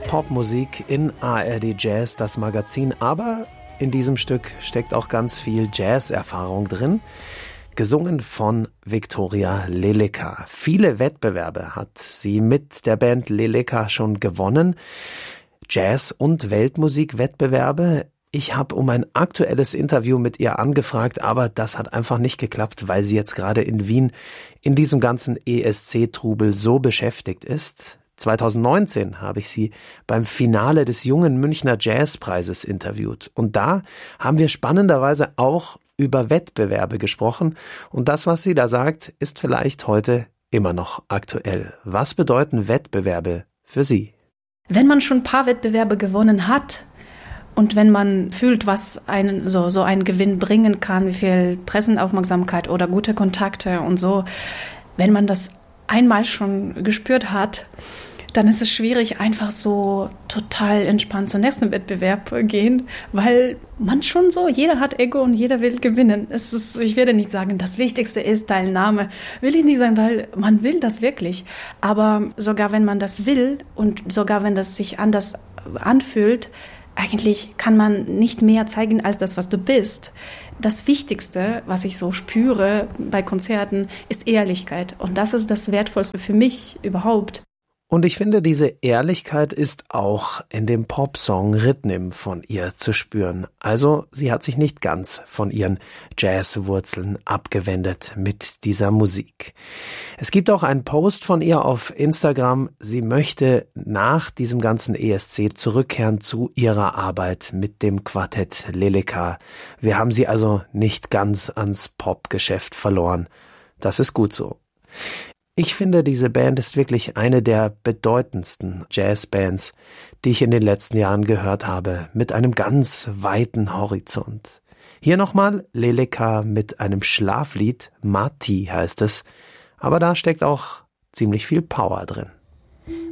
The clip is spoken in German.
Popmusik in ARD Jazz, das Magazin. Aber in diesem Stück steckt auch ganz viel Jazz-Erfahrung drin. Gesungen von Viktoria Leleka. Viele Wettbewerbe hat sie mit der Band Leleka schon gewonnen. Jazz- und Weltmusikwettbewerbe. Ich habe um ein aktuelles Interview mit ihr angefragt, aber das hat einfach nicht geklappt, weil sie jetzt gerade in Wien in diesem ganzen ESC-Trubel so beschäftigt ist. 2019 habe ich sie beim Finale des Jungen Münchner Jazzpreises interviewt. Und da haben wir spannenderweise auch über Wettbewerbe gesprochen. Und das, was sie da sagt, ist vielleicht heute immer noch aktuell. Was bedeuten Wettbewerbe für Sie? Wenn man schon ein paar Wettbewerbe gewonnen hat und wenn man fühlt, was einen so einen Gewinn bringen kann, wie viel Pressenaufmerksamkeit oder gute Kontakte und so, wenn man das einmal schon gespürt hat, dann ist es schwierig, einfach so total entspannt zum nächsten Wettbewerb gehen, weil man schon so, jeder hat Ego und jeder will gewinnen. Ich werde nicht sagen, das Wichtigste ist Teilnahme, will ich nicht sagen, weil man will das wirklich. Aber sogar wenn man das will und sogar wenn das sich anders anfühlt, eigentlich kann man nicht mehr zeigen als das, was du bist. Das Wichtigste, was ich so spüre bei Konzerten, ist Ehrlichkeit. Und das ist das Wertvollste für mich überhaupt. Und ich finde, diese Ehrlichkeit ist auch in dem Popsong Rhythm von ihr zu spüren. Also sie hat sich nicht ganz von ihren Jazzwurzeln abgewendet mit dieser Musik. Es gibt auch einen Post von ihr auf Instagram. Sie möchte nach diesem ganzen ESC zurückkehren zu ihrer Arbeit mit dem Quartett Leleka. Wir haben sie also nicht ganz ans Popgeschäft verloren. Das ist gut so. Ich finde, diese Band ist wirklich eine der bedeutendsten Jazzbands, die ich in den letzten Jahren gehört habe, mit einem ganz weiten Horizont. Hier nochmal Leleka mit einem Schlaflied, Mati heißt es, aber da steckt auch ziemlich viel Power drin.